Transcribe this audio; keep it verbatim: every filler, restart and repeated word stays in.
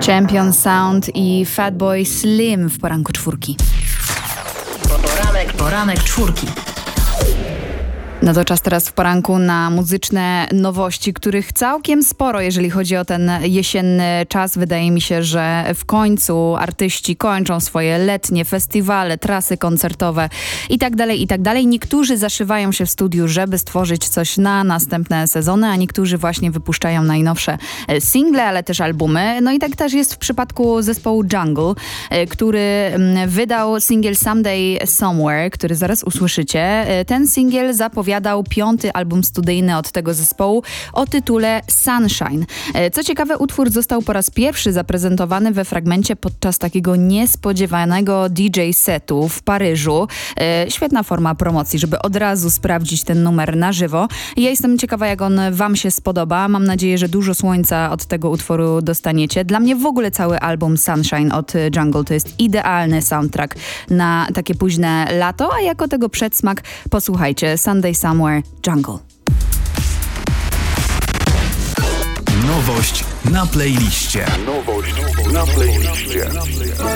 Champion Sound i Fatboy Slim w poranku czwórki. Poranek, poranek czwórki. No to czas teraz w poranku na muzyczne nowości, których całkiem sporo, jeżeli chodzi o ten jesienny czas. Wydaje mi się, że w końcu artyści kończą swoje letnie festiwale, trasy koncertowe i tak dalej, i tak dalej. Niektórzy zaszywają się w studiu, żeby stworzyć coś na następne sezony, a niektórzy właśnie wypuszczają najnowsze single, ale też albumy. No i tak też jest w przypadku zespołu Jungle, który wydał singiel Someday Somewhere, który zaraz usłyszycie. Ten singiel zapowiada Dał piąty album studyjny od tego zespołu o tytule Sunshine. Co ciekawe, utwór został po raz pierwszy zaprezentowany we fragmencie podczas takiego niespodziewanego D J setu w Paryżu. Świetna forma promocji, żeby od razu sprawdzić ten numer na żywo. Ja jestem ciekawa, jak on wam się spodoba. Mam nadzieję, że dużo słońca od tego utworu dostaniecie. Dla mnie w ogóle cały album Sunshine od Jungle to jest idealny soundtrack na takie późne lato, a jako tego przedsmak posłuchajcie Sunday Somewhere, Jungle. Nowość na playliście. Nowość na playliście.